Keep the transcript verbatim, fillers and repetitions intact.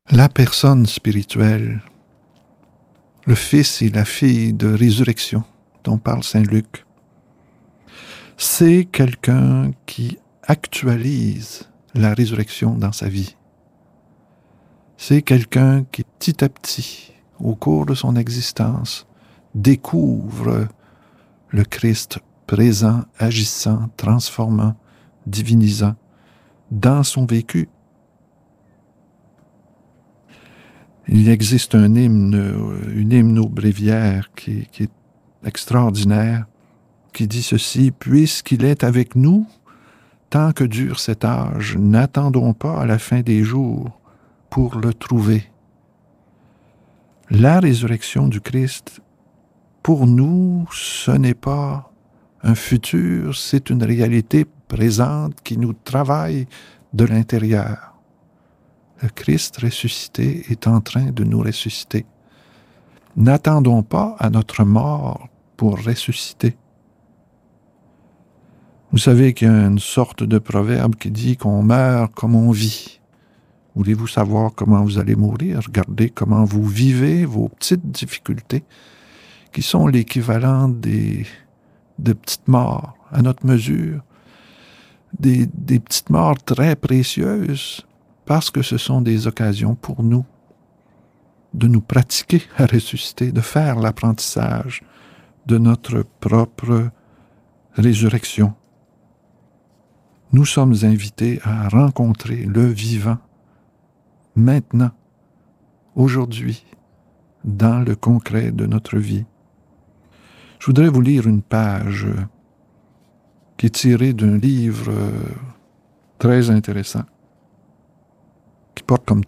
La personne spirituelle, le fils et la fille de résurrection dont parle Saint Luc, c'est quelqu'un qui actualise la résurrection dans sa vie. C'est quelqu'un qui, petit à petit, au cours de son existence, découvre le Christ présent, agissant, transformant, divinisant dans son vécu. Il existe un hymne, une hymno-bréviaire qui, qui est extraordinaire, qui dit ceci: « Puisqu'il est avec nous, tant que dure cet âge, n'attendons pas à la fin des jours pour le trouver. » La résurrection du Christ, pour nous, ce n'est pas un futur, c'est une réalité présente qui nous travaille de l'intérieur. Le Christ ressuscité est en train de nous ressusciter. N'attendons pas à notre mort pour ressusciter. Vous savez qu'il y a une sorte de proverbe qui dit qu'on meurt comme on vit. Voulez-vous savoir comment vous allez mourir? Regardez comment vous vivez vos petites difficultés, qui sont l'équivalent des, de petites morts à notre mesure, des, des petites morts très précieuses, parce que ce sont des occasions pour nous de nous pratiquer à ressusciter, de faire l'apprentissage de notre propre résurrection. Nous sommes invités à rencontrer le vivant, maintenant, aujourd'hui, dans le concret de notre vie. Je voudrais vous lire une page qui est tirée d'un livre très intéressant, qui porte comme